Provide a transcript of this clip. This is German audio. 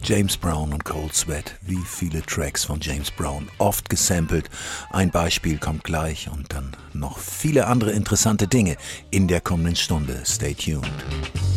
James Brown und Cold Sweat. Wie viele Tracks von James Brown, oft gesampelt. Ein Beispiel kommt gleich und dann noch viele andere interessante Dinge in der kommenden Stunde. Stay tuned.